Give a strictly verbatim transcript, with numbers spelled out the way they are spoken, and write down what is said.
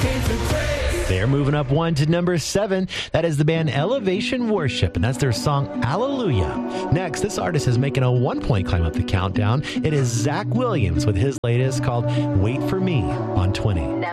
They're moving up one to number seven. That is the band Elevation Worship, and that's their song Hallelujah. Next, this artist is making a one-point climb up the countdown. It is Zach Williams with his latest called Wait For Me on twenty.